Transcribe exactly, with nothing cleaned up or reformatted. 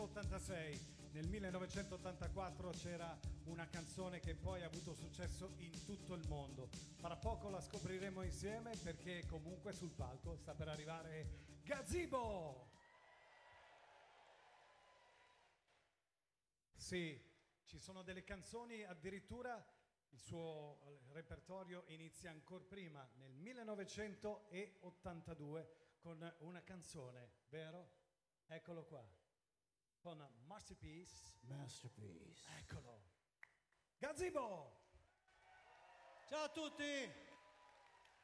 millenovecentottantasei. Nel millenovecentottantaquattro c'era una canzone che poi ha avuto successo in tutto il mondo. Fra poco la scopriremo insieme perché comunque sul palco sta per arrivare Gazebo! Sì, ci sono delle canzoni, addirittura il suo repertorio inizia ancora prima, nel millenovecentottantadue, con una canzone, vero? Eccolo qua, con Masterpiece. Masterpiece. Eccolo. Gazebo! Ciao a tutti!